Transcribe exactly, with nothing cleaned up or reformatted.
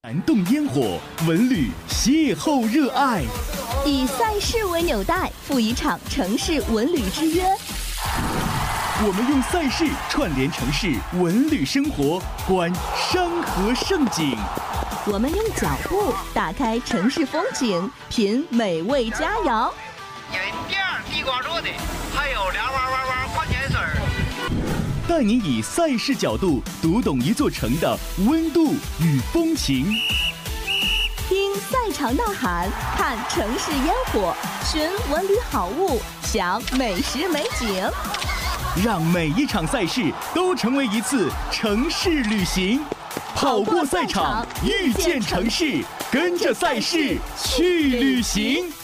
燃动烟火，文旅邂逅热爱。 以赛事为纽带，赴一场城市文旅之约。 我们用赛事串联城市文旅生活，观山河盛景。 我们用脚步打开城市风景，品美味佳肴。 因为第二地瓜做的，还有凉哇哇哇矿泉水。 带您以赛事角度读懂一座城的温度与风情。 听赛场呐喊，看城市烟火，寻文旅好物，享美食美景。 让每一场赛事都成为一次城市旅行。跑过赛场，遇见城市，跟着赛事去旅行。